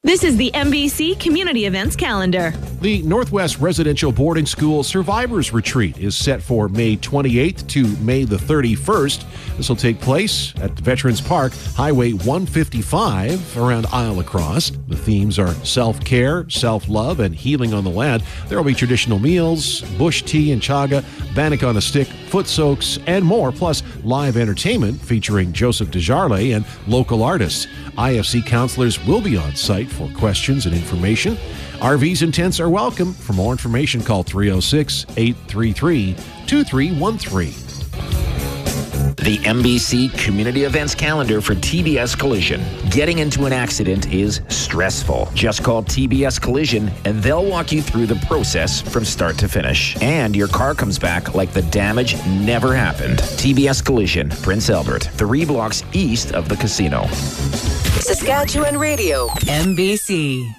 This is the MBC Community Events Calendar. The Northwest Residential Boarding School Survivors Retreat is set for May 28th to May the 31st. This will take place at Veterans Park, Highway 155 around Isle Lacrosse. The themes are self-care, self-love, and healing on the land. There will be traditional meals, bush tea and chaga, bannock on a stick, foot soaks, and more, plus live entertainment featuring Joseph Desjardins and local artists. IFC counselors will be on site for questions and information. RVs and tents are welcome. For more information, call 306-833-2313. The MBC Community Events Calendar for TBS Collision. Getting into an accident is stressful. Just call TBS Collision and they'll walk you through the process from start to finish. And your car comes back like the damage never happened. TBS Collision, Prince Albert, 3 blocks east of the casino. Saskatchewan Radio, MBC.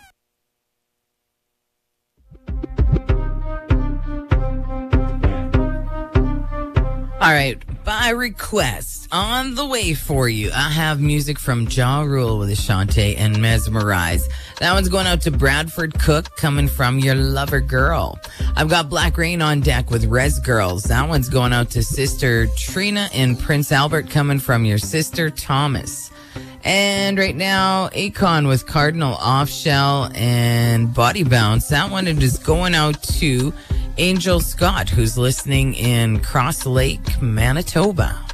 All right, by request, on the way for you, I have music from Ja Rule with Ashanti and Mesmerize. That one's going out to Bradford Cook, coming from Your Lover Girl. I've got Black Rain on deck with Res Girls. That one's going out to Sister Trina in Prince Albert, coming from Your Sister Thomas. And right now, Akon with Cardinal Offshell and Body Bounce. That one is going out to Angel Scott, who's listening in Cross Lake, Manitoba.